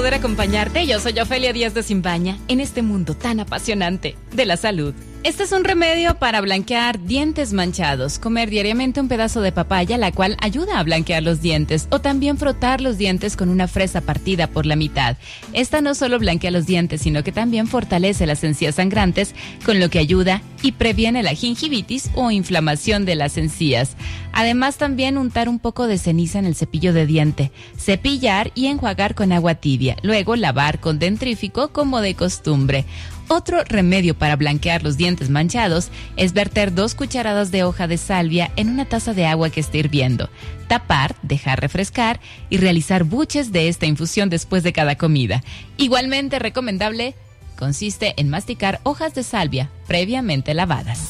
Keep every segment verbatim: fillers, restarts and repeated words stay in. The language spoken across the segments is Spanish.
poder acompañarte. Yo soy Ofelia Díaz de Simbaña en este mundo tan apasionante de la salud. Este es un remedio para blanquear dientes manchados. Comer diariamente un pedazo de papaya, la cual ayuda a blanquear los dientes, o también frotar los dientes con una fresa partida por la mitad. Esta no solo blanquea los dientes, sino que también fortalece las encías sangrantes, con lo que ayuda y previene la gingivitis o inflamación de las encías. Además, también untar un poco de ceniza en el cepillo de diente, cepillar y enjuagar con agua tibia, luego lavar con dentrífico como de costumbre. Otro remedio para blanquear los dientes manchados es verter dos cucharadas de hoja de salvia en una taza de agua que esté hirviendo, tapar, dejar refrescar y realizar buches de esta infusión después de cada comida. Igualmente recomendable consiste en masticar hojas de salvia previamente lavadas.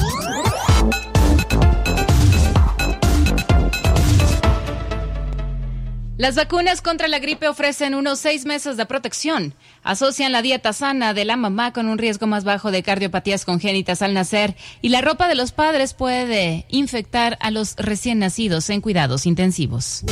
Las vacunas contra la gripe ofrecen unos seis meses de protección. Asocian la dieta sana de la mamá con un riesgo más bajo de cardiopatías congénitas al nacer, y la ropa de los padres puede infectar a los recién nacidos en cuidados intensivos.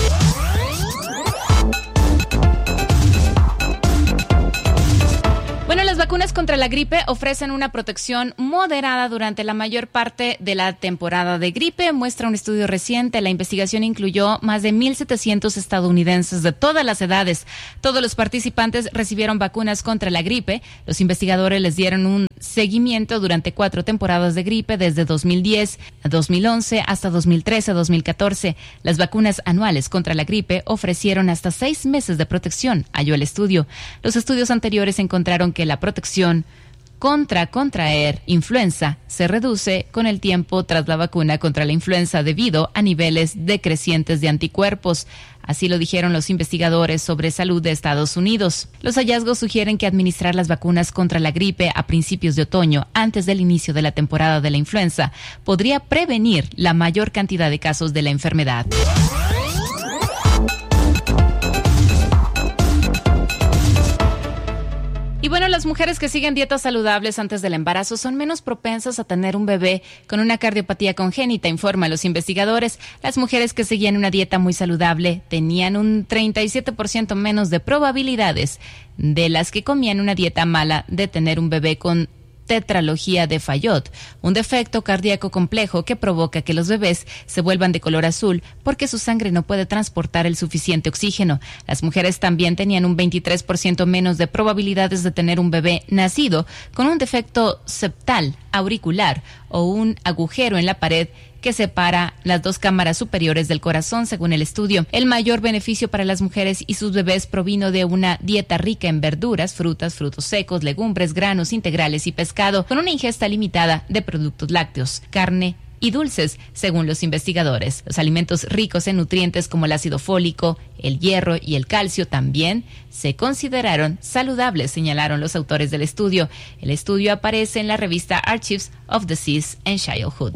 Bueno, las vacunas contra la gripe ofrecen una protección moderada durante la mayor parte de la temporada de gripe, muestra un estudio reciente. La investigación incluyó más de mil setecientos estadounidenses de todas las edades. Todos los participantes recibieron vacunas contra la gripe. Los investigadores les dieron un seguimiento durante cuatro temporadas de gripe desde dos mil diez a dos mil once hasta dos mil trece a dos mil catorce. Las vacunas anuales contra la gripe ofrecieron hasta seis meses de protección, halló el estudio. Los estudios anteriores encontraron que que la protección contra contraer influenza se reduce con el tiempo tras la vacuna contra la influenza debido a niveles decrecientes de anticuerpos. Así lo dijeron los investigadores sobre salud de Estados Unidos. Los hallazgos sugieren que administrar las vacunas contra la gripe a principios de otoño, antes del inicio de la temporada de la influenza, podría prevenir la mayor cantidad de casos de la enfermedad. Y bueno, las mujeres que siguen dietas saludables antes del embarazo son menos propensas a tener un bebé con una cardiopatía congénita, informan los investigadores. Las mujeres que seguían una dieta muy saludable tenían un treinta y siete por ciento menos de probabilidades de las que comían una dieta mala de tener un bebé con tetralogía de Fayot, un defecto cardíaco complejo que provoca que los bebés se vuelvan de color azul porque su sangre no puede transportar el suficiente oxígeno. Las mujeres también tenían un veintitrés por ciento menos de probabilidades de tener un bebé nacido con un defecto septal auricular o un agujero en la pared que separa las dos cámaras superiores del corazón, según el estudio. El mayor beneficio para las mujeres y sus bebés provino de una dieta rica en verduras, frutas, frutos secos, legumbres, granos integrales y pescado, con una ingesta limitada de productos lácteos, carne y dulces, según los investigadores. Los alimentos ricos en nutrientes como el ácido fólico, el hierro y el calcio también se consideraron saludables, señalaron los autores del estudio. El estudio aparece en la revista Archives of Disease and Childhood.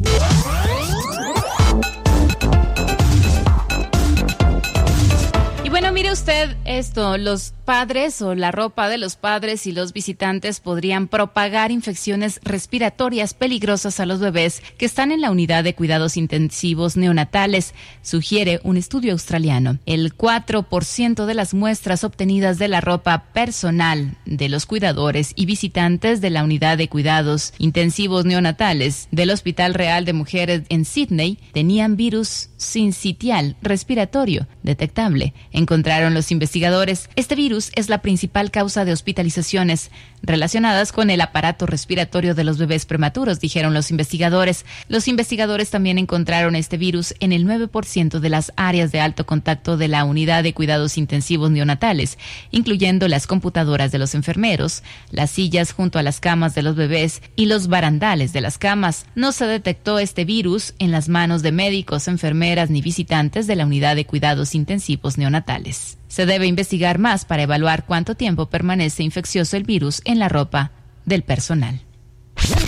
Bueno, mire usted esto, los padres o la ropa de los padres y los visitantes podrían propagar infecciones respiratorias peligrosas a los bebés que están en la unidad de cuidados intensivos neonatales, sugiere un estudio australiano. El cuatro por ciento de las muestras obtenidas de la ropa personal de los cuidadores y visitantes de la unidad de cuidados intensivos neonatales del Hospital Real de Mujeres en Sydney tenían virus sincitial respiratorio detectable, encontraron los investigadores. Este virus es la principal causa de hospitalizaciones relacionadas con el aparato respiratorio de los bebés prematuros, dijeron los investigadores. Los investigadores también encontraron este virus en el nueve por ciento de las áreas de alto contacto de la unidad de cuidados intensivos neonatales, incluyendo las computadoras de los enfermeros, las sillas junto a las camas de los bebés y los barandales de las camas. No se detectó este virus en las manos de médicos, enfermeras ni visitantes de la unidad de cuidados intensivos neonatales. Se debe investigar más para evaluar cuánto tiempo permanece infeccioso el virus en la ropa del personal.